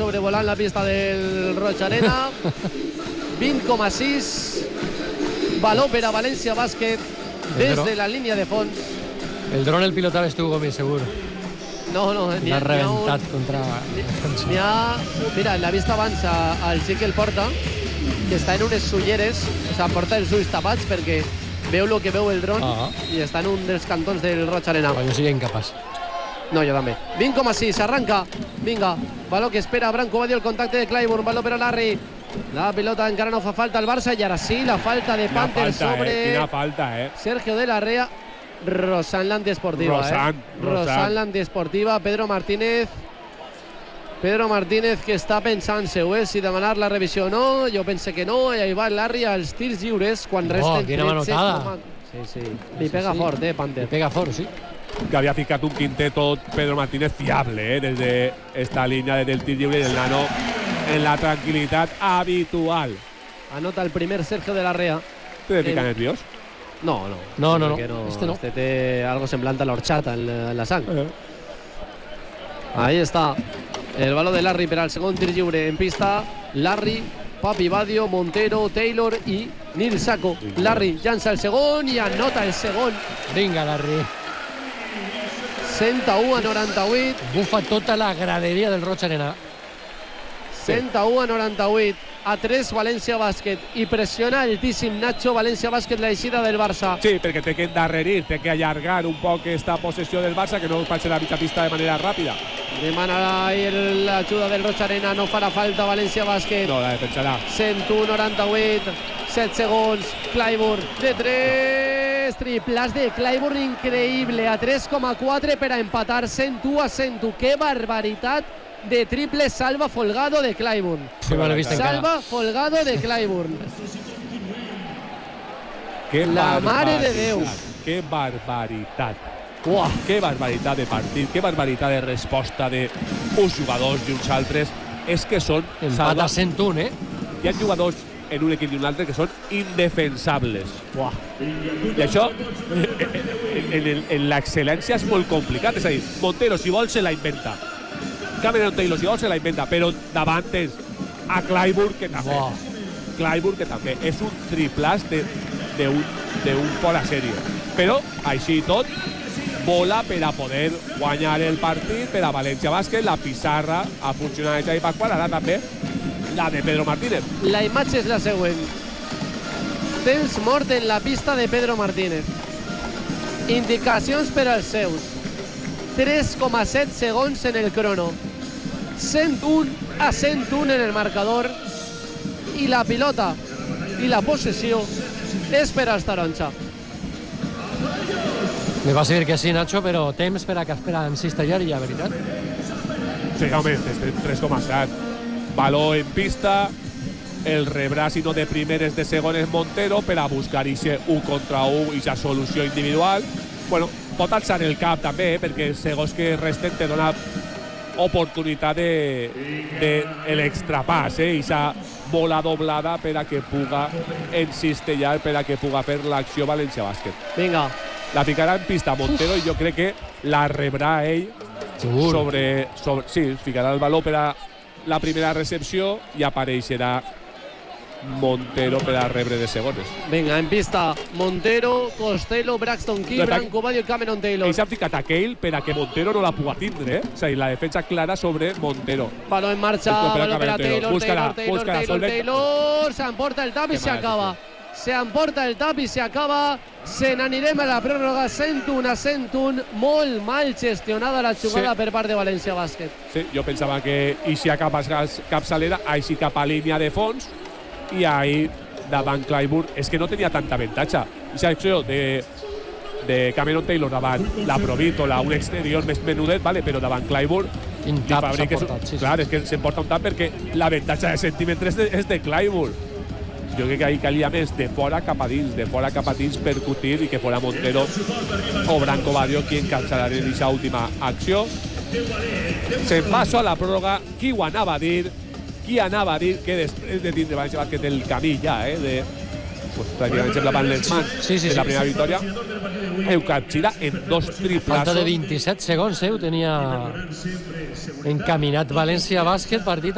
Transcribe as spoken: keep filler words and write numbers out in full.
sobrevolant la pista del Roig Arena. vint coma sis. Baló per a València Bàsquet des de la línia de fons. El dron el pilotaves tu, Gomis, seguro. No, no, n'hi ha, L'ha reventat un... contra... N'hi ha... Mira, l'ha vist abans al xic el porta, que està en unes ulleres, o sigui, porta els ulls tapats perquè veu el que veu el dron ah. i està en un dels cantons del Roig Arena. Jo sigui incapaç. No, jo també. vint coma sis, arranca. Vinga, baló que espera Branco Badio, el contacte de Clyburn, baló per a Larry. La pilota encara no fa falta al Barça i ara sí, la falta de Panther sobre... Eh? Quina falta, eh? Sergio de la Rea. Rosan l'antiesportiva, Rosan, eh? Rosan l'antiesportiva. Pedro Martínez. Pedro Martínez que està pensant-se-ho, eh? Si demanar la revisió o no. Jo pense que no. I ahí va Larry als tirs lliures quan resten... Oh, quina manotada. Sí, sí. Li pega sí, sí. fort, eh, Panther. Li pega fort, sí. Que había ficat un quinteto Pedro Martínez fiable, ¿eh? Desde esta línea desde el tir libre y el nano en la tranquilidad habitual. Anota el primer Sergio de la Rea. ¿Te fica nerviós? No, no. No, no, no. no. Este no. Este té algo semblant a l'horchata en, en la sang. Eh. Ahí está. El baló de Larry per al segon tir lliure en pista. Larry, Papi Badio, Montero, Taylor i Nil Sacco. Larry llança el segon i anota el segon. Vinga, Larry. cent u a noranta-vuit. Bufa tota la graderia del Roig Arena. cent u a noranta-vuit. A tres València Bàsquet. I pressiona altíssim Nacho València Bàsquet l'eixida del Barça. Sí, perquè té que endarrerir, té que allargar un poc esta possessió del Barça, que no passi la mitja pista de manera ràpida. Demana ahí l'ajuda del Roig Arena, no farà falta València Bàsquet. No, la defensarà. cent u a noranta-vuit, set segons, Clyburn de tres, triples de Clyburn increïble, a tres coma quatre per a empatar, cent u a cent u, que barbaritat de triple salva Folgado de Clyburn. Sí, me l'he vist encara. Salva Folgado de Clyburn. Que la mare de Déu. Que barbaritat. Uah. Que barbaritat de partit, que barbaritat de resposta d'uns jugadors i uns altres. És que són... Empat a cent u, eh? Hi ha jugadors en un equip i un altre que són indefensables. Uah. I això, en, en, en l'excel·lència és molt complicat. És a dir, Montero, si vol, se la inventa. Cameron Taylor, si vol, se la inventa. Però davant tens a Clyburn, que també. Wow. Clyburn, que també. És un triplàs d'un fora sèrie. Però, així i tot, bola per a poder guanyar el partit per a València Bàsquet. La pissarra ha funcionat ja i Pasqual, ara també la de Pedro Martínez. La imatge és la següent. Temps mort en la pista de Pedro Martínez. Indicacions per als seus. tres coma set segons en el crono. cent u a cent u en el marcador. I la pilota i la possessió és per als taronja. Me vas a dir que sí, Nacho, però temps per a que espera en cistelleria, veritat? Sí, home, tres coma set. Baló en pista, el rebrà, si no de primeres, de segones Montero, per a buscar aquest un contra un, aquesta solució individual. Bueno, pot alçar el cap també, eh, perquè segons que resten te dona oportunitat de, de l'extrapàs, eh, aquesta bola doblada per a que puga encistellar, per a que puga fer l'acció València Bàsquet. Vinga. La ficarà en pista Montero i jo crec que la rebrà ell sobre, sobre... Sí, ficarà el baló per a la primera recepció i apareixerà Montero per a rebre de segones. Vinga, en pista Montero, Costello, Braxton Key, Branco Badio i Cameron Taylor. Ells han ficat aquell per a que Montero no la puga tindre, eh? És a dir, la defensa clara sobre Montero. Baló en marxa, baló per a Taylor, búscala, Taylor, búscala, Taylor, Taylor, s'emporta el tap i s'acaba. S'emporta el tap i s'acaba. Se n'anirem a la pròrroga, cent u a cent u, molt mal gestionada la jugada sí. per part de València Bàsquet. Sí, jo pensava que eixia cap a capçalera, així cap a línia de fons, i ahí davant Clyburn és que no tenia tanta avantatge. Aquesta acció de, de Cameron Taylor davant la Provítola, un exterior més menudet, vale, però davant Clyburn un tap s'ha portat, sí, sí. Clar, és que s'emporta un tap perquè l'avantatge de centímetres és de Clyburn. Jo crec que ahí calia més de fora cap a dins, de fora cap a dins percutir i que fora Montero o Branco Badio qui encapçaran en aquesta última acció. Se'n va a la pròrroga. Qui ho anava a dir? Qui anava a dir que després de tindre València Bàsquet el camí ja, eh, de pues, pràcticament sembla van les mans sí, sí, de la sí, primera sí. victòria. Heu capgirat en dos triplazos. Falta de vint-i-set segons, eh, ho tenia encaminat València Bàsquet, partit